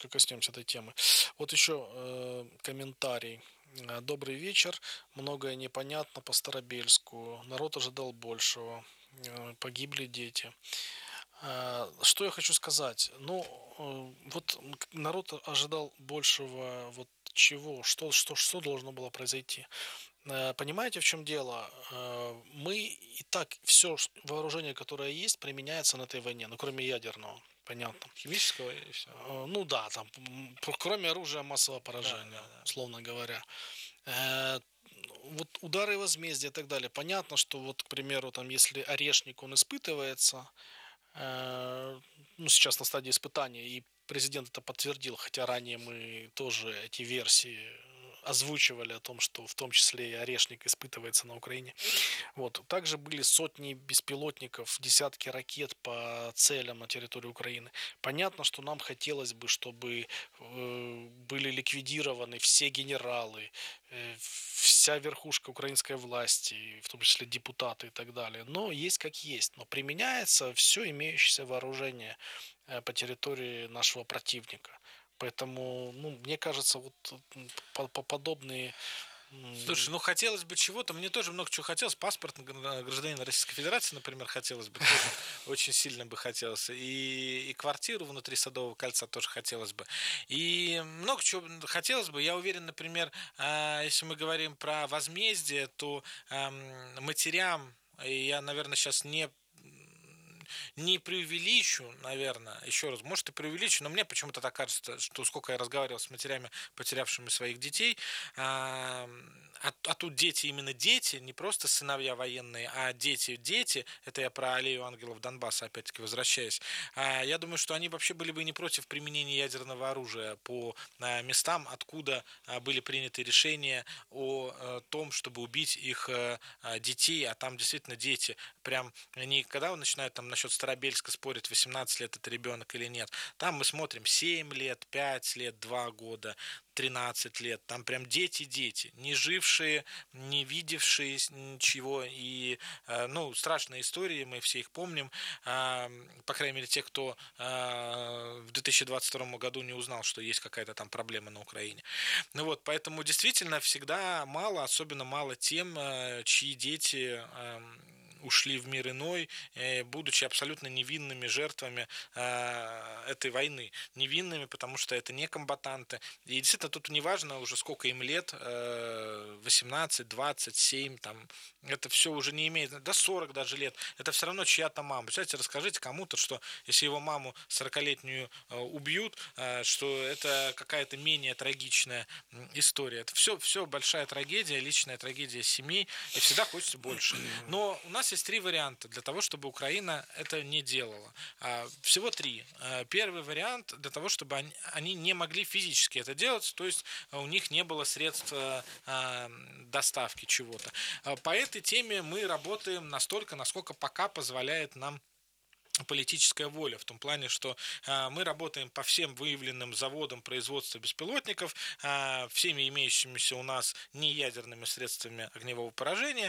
немножко коснемся этой темы. Вот еще комментарий. Добрый вечер. Многое непонятно по Старобельску. Народ ожидал большего. Погибли дети. Что я хочу сказать? Ну, вот народ ожидал большего. Вот чего? Что должно было произойти? Понимаете, в чем дело? Мы и так все вооружение, которое есть, применяется на этой войне, ну, кроме ядерного. Понятно. Химического и все. Ну да, там, кроме оружия массового Да, поражения, да, да. условно говоря. Э, Вот удары возмездия и так далее. Понятно, что вот, к примеру, там, если орешник, он испытывается, ну, сейчас на стадии испытания, и президент это подтвердил, хотя ранее мы тоже эти версии озвучивали о том, что в том числе и орешник испытывается на Украине. Вот. Также были сотни беспилотников, десятки ракет по целям на территории Украины. Понятно, что нам хотелось бы, чтобы были ликвидированы все генералы, вся верхушка украинской власти, в том числе депутаты и так далее. Но есть как есть. Но применяется все имеющееся вооружение по территории нашего противника. Поэтому, ну, мне кажется, вот подобные. Слушай, ну хотелось бы чего-то, мне тоже много чего хотелось. Паспорт гражданина Российской Федерации, например, хотелось бы тоже, очень сильно бы хотелось. И квартиру внутри Садового кольца тоже хотелось бы. И много чего хотелось бы. Я уверен, например, если мы говорим про возмездие, то матерям, и я, наверное, сейчас не преувеличу, наверное, еще раз, может и преувеличу, но мне почему-то так кажется, что сколько я разговаривал с матерями, потерявшими своих детей, а тут дети именно дети, не просто сыновья военные, а дети, это я про аллею ангелов Донбасса, опять-таки возвращаясь, я думаю, что они вообще были бы не против применения ядерного оружия по местам, откуда были приняты решения о том, чтобы убить их детей, а там действительно дети, прям они, когда начинают там насчет Старобельска спорить, 18 лет это ребенок или нет, там мы смотрим 7 лет, 5 лет, 2 года, 13 лет, там прям дети, не жившие, не видевшие ничего, и, ну, страшные истории, мы все их помним, по крайней мере, те, кто в 2022 году не узнал, что есть какая-то там проблема на Украине. Ну вот, поэтому действительно всегда мало, особенно мало тем, чьи дети ушли в мир иной, будучи абсолютно невинными жертвами этой войны. Невинными, потому что это не комбатанты. И действительно тут не важно уже сколько им лет, 18, 27, там, это все уже не имеет, до 40 даже лет, это все равно чья-то мама. Представляете, расскажите кому-то, что если его маму 40-летнюю убьют, что это какая-то менее трагичная история. Это все большая трагедия, личная трагедия семей, и всегда хочется больше. Но у нас есть три варианта для того, чтобы Украина это не делала. Всего три. Первый вариант для того, чтобы они не могли физически это делать, то есть у них не было средств доставки чего-то. По этой теме мы работаем настолько, насколько пока позволяет нам политическая воля, в том плане, что мы работаем по всем выявленным заводам производства беспилотников, всеми имеющимися у нас неядерными средствами огневого поражения,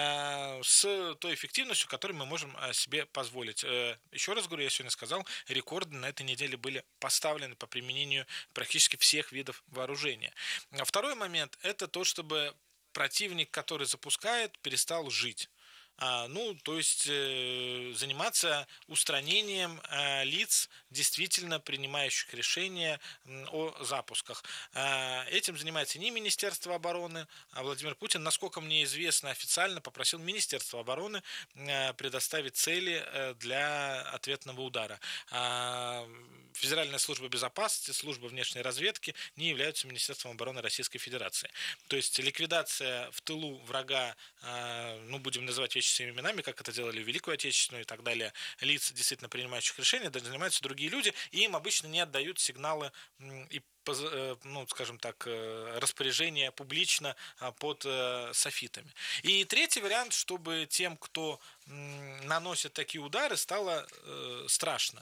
с той эффективностью, которую мы можем себе позволить. Еще раз говорю, я сегодня сказал, рекорды на этой неделе были поставлены по применению практически всех видов вооружения. Второй момент – это то, чтобы противник, который запускает, перестал жить. Ну, то есть заниматься устранением лиц, действительно принимающих решения о запусках. Этим занимается не Министерство обороны, а Владимир Путин, насколько мне известно, официально попросил Министерство обороны предоставить цели для ответного удара. Федеральная служба безопасности, служба внешней разведки не являются Министерством обороны Российской Федерации. То есть ликвидация в тылу врага, ну, будем называть вещи своими именами, как это делали в Великую Отечественную и так далее, лиц, действительно принимающих решения, занимаются другие люди, и им обычно не отдают сигналы и ну, скажем так, распоряжения публично под софитами. И третий вариант, чтобы тем, кто наносит такие удары, стало страшно.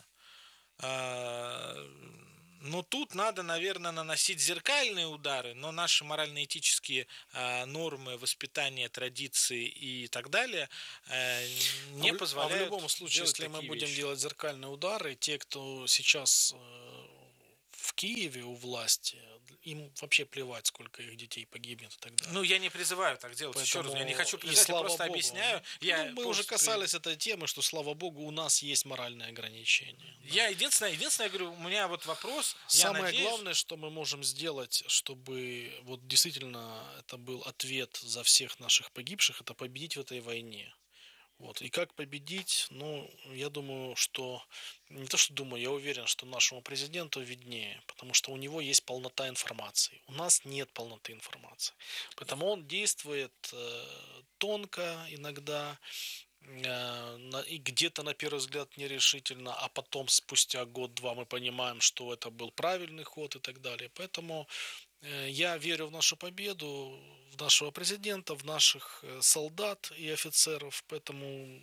Но тут надо, наверное, наносить зеркальные удары, но наши морально-этические нормы, воспитания, традиции и так далее не позволяют в любом случае, делать если мы такие будем вещи. делать зеркальные удары, те, кто сейчас в Киеве у власти, им вообще плевать, сколько их детей погибнет и так далее. Ну, я не призываю так делать. Еще раз, я не хочу призывать, я просто объясняю. Мы уже касались этой темы, что, слава богу, у нас есть моральные ограничения. Я единственное, говорю, у меня вот вопрос. Самое главное, что мы можем сделать, чтобы вот действительно это был ответ за всех наших погибших, это победить в этой войне. Вот. И как победить, ну, я думаю, что, не то что думаю, я уверен, что нашему президенту виднее, потому что у него есть полнота информации. У нас нет полноты информации. Поэтому он действует тонко иногда, и где-то на первый взгляд нерешительно, а потом спустя год-два мы понимаем, что это был правильный ход и так далее. Поэтому я верю в нашу победу, в нашего президента, в наших солдат и офицеров, поэтому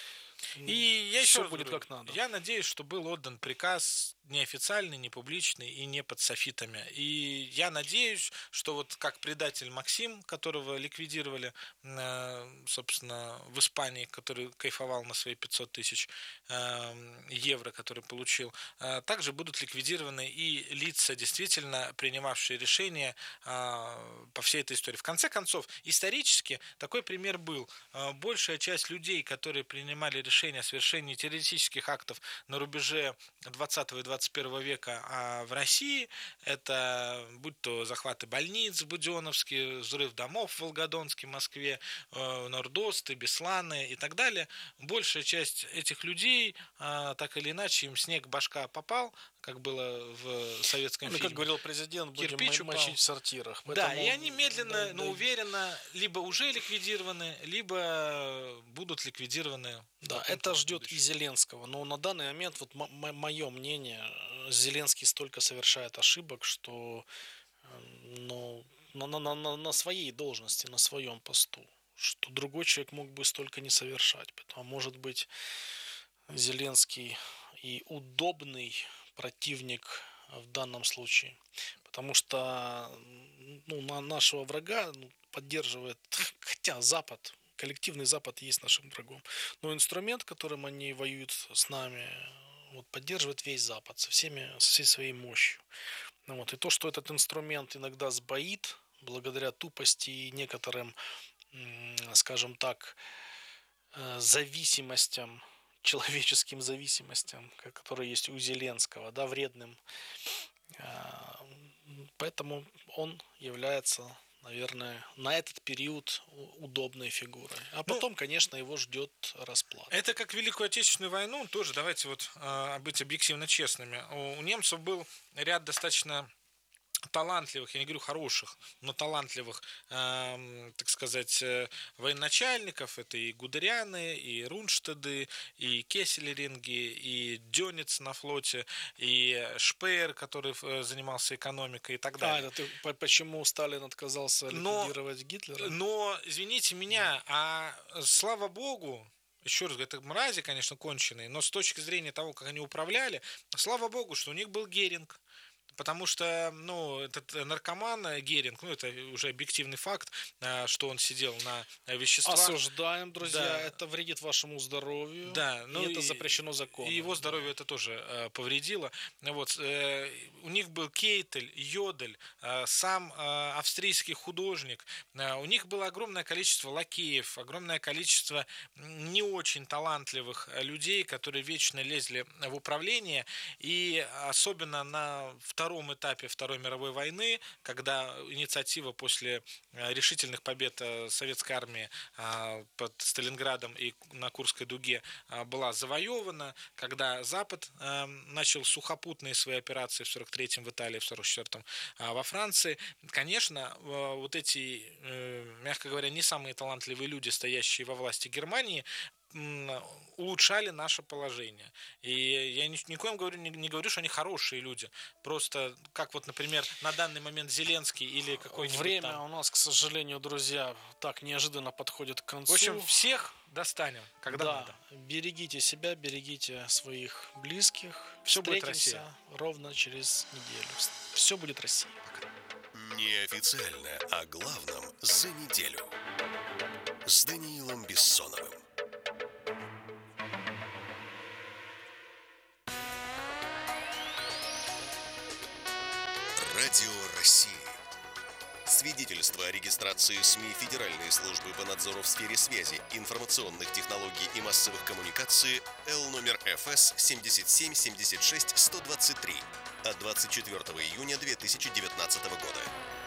и я все еще будет говорю, как надо. Я надеюсь, что был отдан приказ неофициальный, не публичный и не под софитами. И я надеюсь, что вот как предатель Максим, которого ликвидировали, собственно, в Испании, который кайфовал на свои 500 тысяч евро, которые получил, также будут ликвидированы и лица, действительно принимавшие решения по всей этой истории. В конце концов, исторически такой пример был. Большая часть людей, которые принимали решения о совершении террористических актов на рубеже 20 и 21 века в России, это будь то захваты больниц в Буденновске, взрыв домов в Волгодонске, Москве, Нордосты, Бесланы и так далее, большая часть этих людей, так или иначе, им снег в башка попал, как было в советском фильме. Как говорил президент, будем мочить в сортирах. Да, и они медленно, но уверенно либо уже ликвидированы, либо будут ликвидированы. Да, это ждет и Зеленского. Но на данный момент, вот мое мнение, Зеленский столько совершает ошибок, что на своей должности, на своем посту, что другой человек мог бы столько не совершать. Поэтому, может быть, Зеленский и удобный противник в данном случае. Потому что нашего врага поддерживает, хотя Запад, коллективный Запад есть нашим врагом. Но инструмент, которым они воюют с нами, поддерживает весь Запад со всей своей мощью. И то, что этот инструмент иногда сбоит, благодаря тупости и некоторым, скажем так, зависимостям, человеческим зависимостям, которые есть у Зеленского, да, вредным. Поэтому он является, наверное, на этот период удобной фигурой. А потом, конечно, его ждет расплата. Это как Великую Отечественную войну, тоже давайте быть объективно честными. У немцев был ряд достаточно талантливых, я не говорю хороших, но талантливых, так сказать, военачальников. Это и Гудерианы, и Рунштеды, и Кессельринги, и Дёниц на флоте, и Шпеер, который занимался экономикой и так далее. Это почему Сталин отказался ликвидировать Гитлера? Но, извините меня, слава богу, еще раз говорю, это мрази, конечно, конченые, но с точки зрения того, как они управляли, слава богу, что у них был Геринг. Потому что, этот наркоман Геринг, это уже объективный факт, что он сидел на веществах. Осуждаем, друзья, да. Это вредит вашему здоровью, да, и это запрещено законом. И его здоровью это тоже повредило. У них был Кейтель, Йодель, сам австрийский художник. У них было огромное количество лакеев, огромное количество не очень талантливых людей, которые вечно лезли в управление. И особенно на втором этапе Второй мировой войны, когда инициатива после решительных побед советской армии под Сталинградом и на Курской дуге была завоевана, когда Запад начал сухопутные свои операции в 43-м в Италии, в 44-м во Франции, конечно, вот эти, мягко говоря, не самые талантливые люди, стоящие во власти Германии, улучшали наше положение. И я ни в коем не говорю, что они хорошие люди. Просто, как например, на данный момент Зеленский или какой-нибудь Время у нас, к сожалению, друзья, так неожиданно подходит к концу. В общем, всех достанем, когда надо. Берегите себя, берегите своих близких. Все будет Россия. Ровно через неделю. Все будет Россия. Неофициально о главном за неделю. С Даниилом Бессоновым. Радио России. Свидетельство о регистрации СМИ Федеральной службы по надзору в сфере связи, информационных технологий и массовых коммуникаций Л номер ФС 7776-123 от 24 июня 2019 года.